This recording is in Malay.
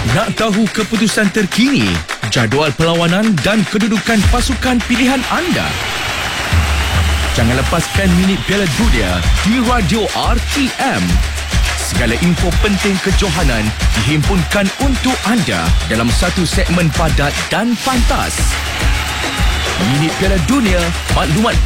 Nak tahu keputusan terkini, jadual perlawanan dan kedudukan pasukan pilihan anda? Jangan lepaskan minit Piala Dunia di Radio RTM. Segala info penting kejohanan dihimpunkan untuk anda dalam satu segmen padat dan pantas. Minit Piala Dunia, maklumat